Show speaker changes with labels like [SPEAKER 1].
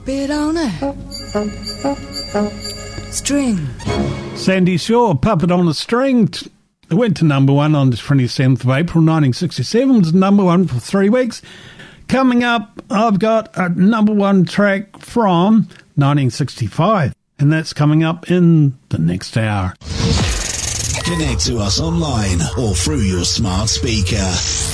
[SPEAKER 1] Bet on it. String.
[SPEAKER 2] Sandy Shaw, Puppet on a String. It went to number one on the 27th of April 1967. It was number one for 3 weeks. Coming up, I've got a number one track from 1965, and that's coming up in the next hour.
[SPEAKER 3] Connect to us online or through your smart speaker.